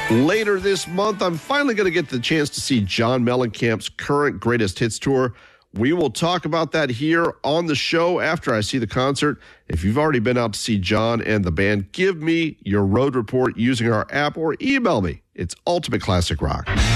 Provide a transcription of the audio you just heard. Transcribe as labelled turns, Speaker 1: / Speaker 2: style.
Speaker 1: Later this month, I'm finally going to get the chance to see John Mellencamp's current Greatest Hits Tour. We will talk about that here on the show after I see the concert. If you've already been out to see John and the band, give me your road report using our app or email me. It's Ultimate Classic Rock.